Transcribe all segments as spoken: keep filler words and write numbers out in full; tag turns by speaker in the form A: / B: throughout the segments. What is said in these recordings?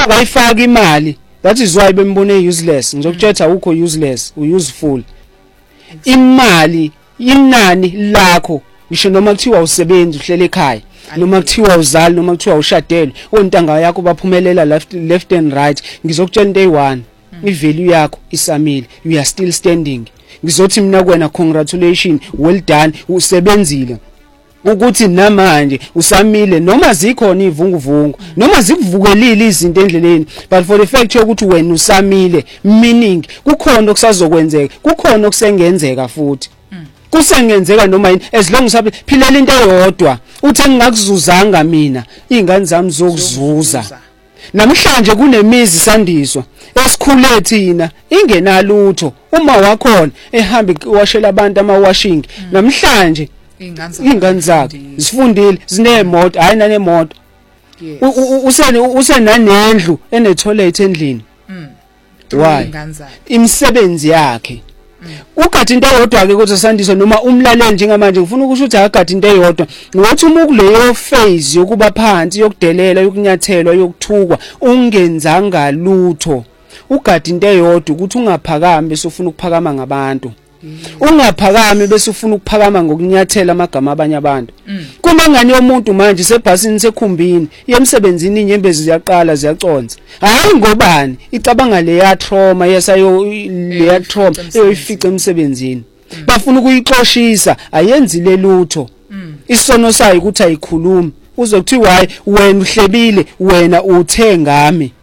A: uma bayifaka imali that is why bembone useless ngizokuthetha ukho useless useful imali inani lakho ngisho noma kuthiwa usebenzi uhlele ekhaya noma kuthiwa uzali noma kuthiwa ushadele ontanga yakho baphumelela left left and right ngizokutshela into eyi-one ivalue yakho isamile you are still standing ngizothi mina kuwena congratulations well done usebenzile ukuthi namanje usamile noma zikhona ivunguvungu noma zikuvukelile izinto endleleni but for the fact ukuthi wena usamile meaning kukhona okusazokwenzeka kukhona okusengenzeka futhi kusengenzeka noma yini as long as phila into eyodwa uthi ngingakuzuzanga mina izingane zami zokuzuza namhlanje kunemizi sandiswa esikhule thina ingenalutho uma wakhona ehamba washela abantu ama washing namhlanje ingane zakhe zifundile zinemoto hayi nanemoto usene usenanendlu ene toilet endlini why imsebenzi yakhe ukade into eyodwa ke ukuthi sandiswa noma umlaleli njengamanje ngifuna ukusho ukuthi akade into eyodwa ngokuthi uma kuleyo phase yokuba phansi yokudelela yokunyathelwa yokuthukwa ungenzanga lutho ukade into eyodwa ukuthi ungaphakami bese ufuna ukuphakama ngabantu ungaphakami bese ufuna ukuphakama ngokunyathela amagama abanye abantu kuma ngani yomuntu manje sebhasini sekhumbini yemsebenzini inyembezi ziyaqala ziyaconza hayi ngobani icabanga le ya trauma yesayo le ya trauma eyoyifica emsebenzini bafuna ukuyixoshisa ayenzile lutho isono sayo ukuthi ayikhulumi uzokuthiwa hayi wena uhlebile wena uthe ngami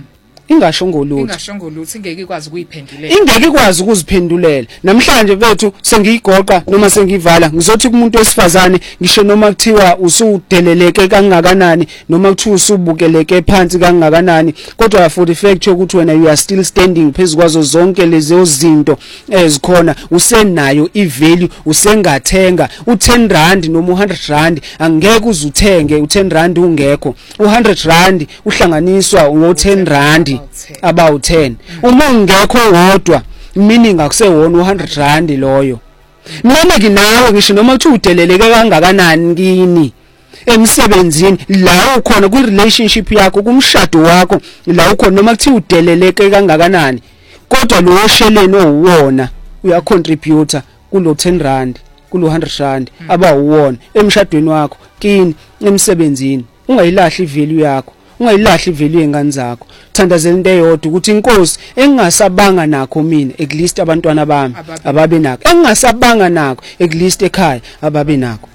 A: ingasho ngolutho
B: ingasho ngolutho ingeke ikwazi ukuyiphendulela
A: ingeke ikwazi ukuziphendulela namhlanje bethu sengiyigoqa noma sengivala ngizothi kumuntu wesifazane ngisho noma kuthiwa usudeleleke kangakanani noma kuthiwa usubukeleke phansi kangakanani kodwa for the fact ukuthi wena you are still standing phezukwazo zonke lezo zinto ezikhona usenayo ivalue usengathenga u10 rand noma u100 rand angeke uzuthenge u10 rand ungekho u100 rand uhlanganiswa ngo10 rand about ten uma ungekho wodwa meaning akusewona u100 rand loyo noma nginawe ngisho noma uthi udeleleke kangakanani kini emsebenzini la ukhona ku relationship yakho kumshado wakho la ukhona noma kuthi udeleleke kangakanani kodwa lo sheleni owona uya contributor kulo ten rand kulo one hundred rand abawuwona emshadweni wakho kini emsebenzini ungayilahli ivalue yakho ungayilahli ivalue yengane zakho thandazela into eyodwa ukuthi inkosi engingasabanga nakho mina at least abantwana bami ababe nakho engingasabanga nakho at least ekhaya ababe nakho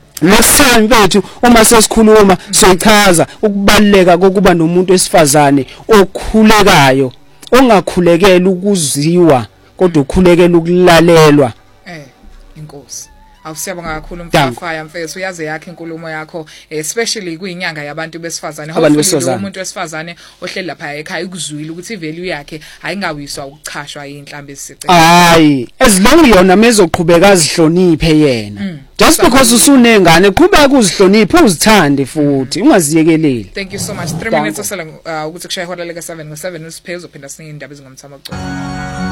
A: Masami bethu uma sesikhuluma soyichaza ukubaleka kokuba nomuntu wesifazane okhulekayo ongakhulekela ukuziwa kodwa ukhulekela ukulalelwa
B: eh inkosi awusiyabonga kakhulu Mfafaya mfethu uyaze yakhe inkulumo yakho especially kuyinyanga yabantu besifazane hopefully umuntu wesifazane ohleli lapha ekhaya ukuzwile ukuthi ivalue yakhe ayingawiswa ukuchashwa inhlambe esicela
A: hayi as long yona mezoqhubeka azihloniphe yena just because usunengane qhubeka uzihloniphe uzithande futhi ungaziyekeleli.
B: Thank you so much. three minutes osela ukuthi kushaya ihora leka seven ngo seven usiphezulu uphinda singe indaba ezingomthamo.